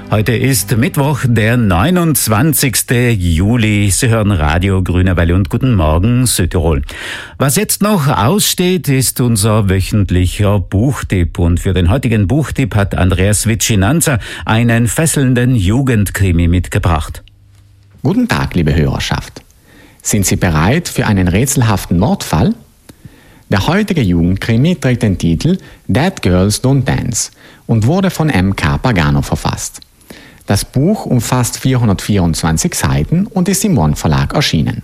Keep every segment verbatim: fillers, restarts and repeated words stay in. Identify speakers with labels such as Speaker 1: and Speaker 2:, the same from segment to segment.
Speaker 1: Heute ist Mittwoch, der neunundzwanzigste Juli. Sie hören Radio Grüne Welle und guten Morgen Südtirol. Was jetzt noch aussteht, ist unser wöchentlicher Buchtipp. Und für den heutigen Buchtipp hat Andreas Vicinanza einen fesselnden Jugendkrimi mitgebracht.
Speaker 2: Guten Tag, liebe Hörerschaft. Sind Sie bereit für einen rätselhaften Mordfall? Der heutige Jugendkrimi trägt den Titel Dead Girls Don't Dance und wurde von M K Pagano verfasst. Das Buch umfasst vierhundertvierundzwanzig Seiten und ist im One Verlag erschienen.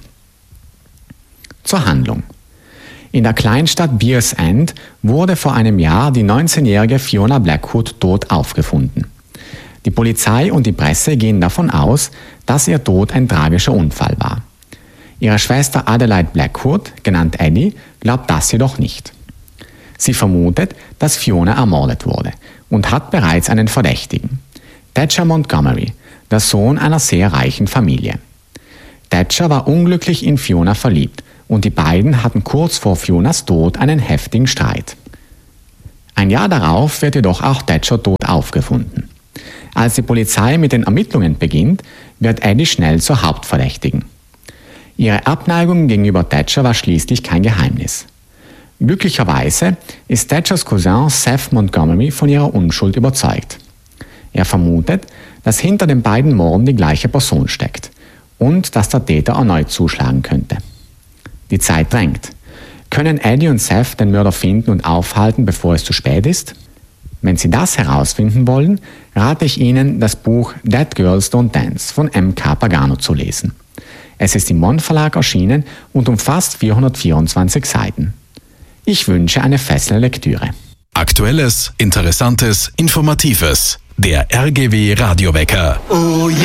Speaker 2: Zur Handlung. In der Kleinstadt Beers End wurde vor einem Jahr die neunzehnjährige Fiona Blackwood tot aufgefunden. Die Polizei und die Presse gehen davon aus, dass ihr Tod ein tragischer Unfall war. Ihre Schwester Adelaide Blackwood, genannt Eddie, glaubt das jedoch nicht. Sie vermutet, dass Fiona ermordet wurde und hat bereits einen Verdächtigen. Thatcher Montgomery, der Sohn einer sehr reichen Familie. Thatcher war unglücklich in Fiona verliebt und die beiden hatten kurz vor Fionas Tod einen heftigen Streit. Ein Jahr darauf wird jedoch auch Thatcher tot aufgefunden. Als die Polizei mit den Ermittlungen beginnt, wird Eddie schnell zur Hauptverdächtigen. Ihre Abneigung gegenüber Thatcher war schließlich kein Geheimnis. Glücklicherweise ist Thatchers Cousin Seth Montgomery von ihrer Unschuld überzeugt. Er vermutet, dass hinter den beiden Morden die gleiche Person steckt und dass der Täter erneut zuschlagen könnte. Die Zeit drängt. Können Eddie und Seth den Mörder finden und aufhalten, bevor es zu spät ist? Wenn Sie das herausfinden wollen, rate ich Ihnen, das Buch Dead Girls Don't Dance von M K Pagano zu lesen. Es ist im One Verlag erschienen und umfasst vierhundertvierundzwanzig Seiten. Ich wünsche eine fesselnde Lektüre.
Speaker 3: Aktuelles, Interessantes, Informatives. Der R G W Radiowecker. Oh yeah.